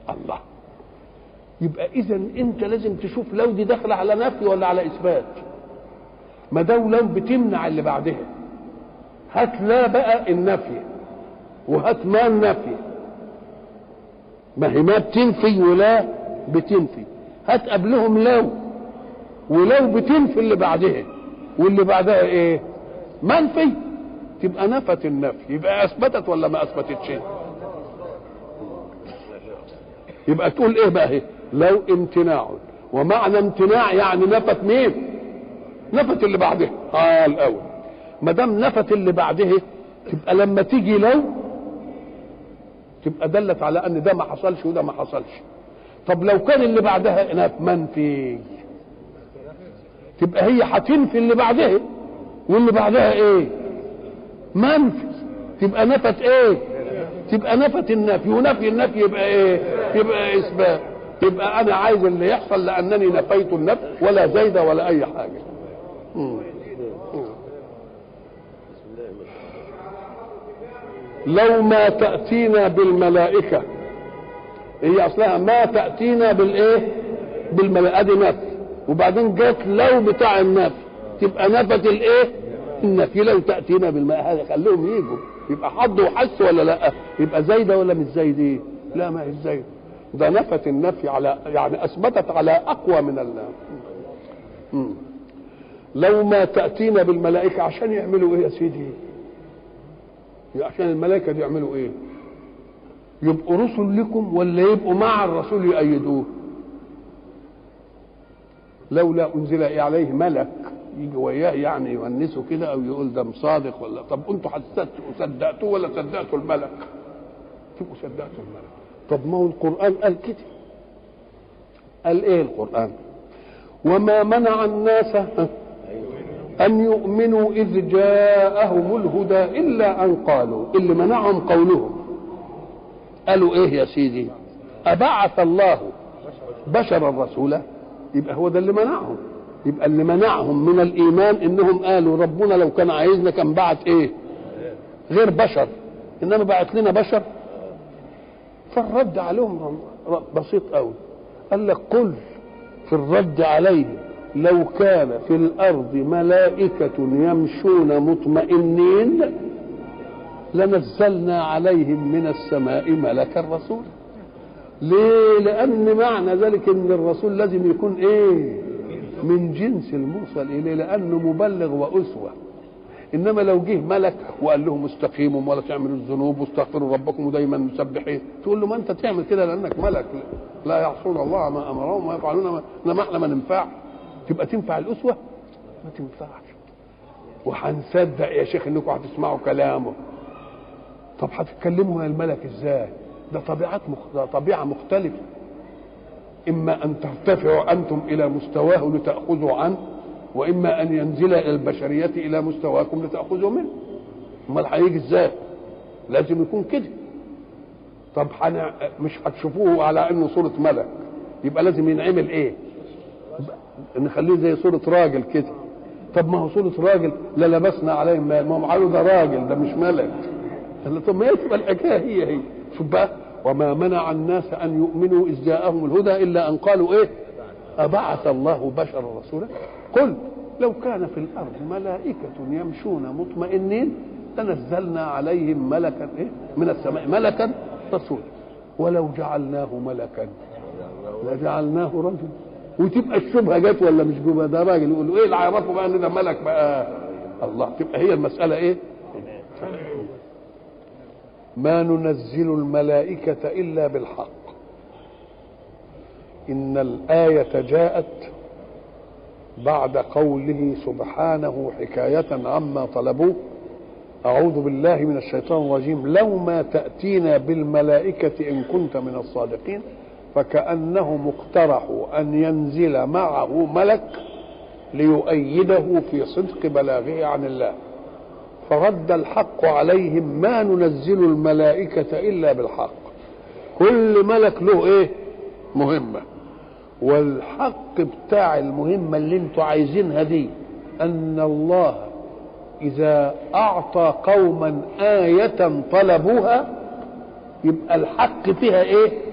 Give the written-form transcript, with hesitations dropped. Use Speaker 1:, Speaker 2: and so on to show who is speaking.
Speaker 1: الله. يبقى اذا انت لازم تشوف لو دي داخله على نفي ولا على اثبات. ما دام لو بتمنع اللي بعدها، هات لا بقى النفي وهات ما النفي، ما هي ما بتنفي ولا بتنفي، هات قبلهم لو، ولو بتنفي اللي بعدها، واللي بعدها ايه؟ منفي، تبقى نفت النفي، يبقى اثبتت ولا ما اثبتتش؟ يبقى تقول ايه بقى هي؟ لو امتناع، ومعنى امتناع يعني نفت مين؟ نفت اللي بعدها الاول. ما دام نفت اللي بعدها تبقى لما تيجي لو تبقى دلت على ان ده ما حصلش وده ما حصلش. طب لو كان اللي بعدها منفي، تبقى هي هتنفي اللي بعدها، واللي بعدها ايه؟ منفي، تبقى نفت ايه؟ تبقى نفت النفي، ونفي النفي يبقى ايه؟ يبقى اثبات. يبقى انا عايز اللي يحصل لانني نفيت النفي، ولا زايده ولا اي حاجه. لو ما تأتينا بالملائكة، هي اصلها ما تأتينا بالايه؟ بالملائكة، ادي نفي، وبعدين جت لو بتاع النفي، تبقى نفت الايه؟ النفي. لو تأتينا بالملائكة، هذا خليهم يجوا، يبقى حض وحس ولا لا؟ يبقى زايده ولا مش زايده؟ لا ما هي زايده، ده نفت النفي على، يعني اثبتت على اقوى من الله. لو ما تأتينا بالملائكة، عشان يعملوا ايه يا سيدي؟ عشان الملائكة دي يعملوا ايه؟ يبقوا رسل لكم ولا يبقوا مع الرسول يؤيدوه؟ لولا انزل عليه ملك يجي وياه يعني يونسه كده، او يقول ده مصادق ولا. طب انتوا صدقتوه ولا صدقتوا الملك؟ تبقوا صدقتوا الملك. طب ما هو القرآن قال كده، قال ايه القرآن؟ وما منع الناس أن يؤمنوا إذ جاءهم الهدى إلا أن قالوا، اللي منعهم قولهم. قالوا إيه يا سيدي؟ أبعث الله بشرا رسولا؟ يبقى هو ده اللي منعهم. يبقى اللي منعهم من الإيمان إنهم قالوا ربنا لو كان عايزنا كان بعت إيه؟ غير بشر، إنما بعت لنا بشر. فالرد عليهم بسيط قوي، قال لك قل في الرد عليهم لو كان في الأرض ملائكة يمشون مطمئنين لنزلنا عليهم من السماء ملكا رسولا. ليه؟ لأن معنى ذلك إن الرسول لازم يكون إيه؟ من جنس المرسل إليه، لأنه مبلغ وأسوة. إنما لو جه ملك وقال لهم استقيموا ولا تعملوا الذنوب واستغفروا ربكم ودايما مسبحين، تقول له ما أنت تعمل كده لأنك ملك، لا يعصون الله ما أمرهم وما يفعلون ما احنا ما ننفع. تبقى تنفع الأسوة؟ ما تنفعش. وهنصدق يا شيخ انكم هتسمعوا كلامه. طب هتتكلموا يا الملك ازاي؟ ده طبيعة مختلفة. اما ان ترتفعوا انتم الى مستواه لتأخذوا عنه، واما ان ينزل الى البشرية الى مستواكم لتأخذوا منه. امال هيجي ازاي؟ لازم يكون كده. طب مش هتشوفوه على انه صورة ملك، يبقى لازم ينعمل ايه؟ نخليه زي صورة راجل كده. طب ما هو صورة راجل لا لبسنا عليه ما هم قالوا ده راجل ده مش ملك. طب ما تبقى الحكايه هي شوف بقى، وما منع الناس ان يؤمنوا اذ جاءهم الهدى الا ان قالوا ايه؟ ابعث الله بشرا رسولا. قل لو كان في الارض ملائكة يمشون مطمئنين لنزلنا عليهم ملكا ايه؟ من السماء ملكا رسولا، ولو جعلناه ملكا لجعلناه رجلا. وتبقى الشبهه جت ولا مش جوه؟ ده راجل يقول ايه اللي عرفوا بقى ان ده ملك بقى؟ الله. تبقى هي المساله ايه؟ ما ننزل الملائكه الا بالحق. ان الايه جاءت بعد قوله سبحانه حكايه عما طلبوه: اعوذ بالله من الشيطان الرجيم، لو ما تاتينا بالملائكه ان كنت من الصادقين. فكأنهم اقترحوا أن ينزل معه ملك ليؤيده في صدق بلاغه عن الله، فرد الحق عليهم: ما ننزل الملائكة إلا بالحق. كل ملك له إيه؟ مهمة. والحق بتاع المهمة اللي انتوا عايزينها دي أن الله إذا أعطى قوما آية طلبوها يبقى الحق فيها إيه؟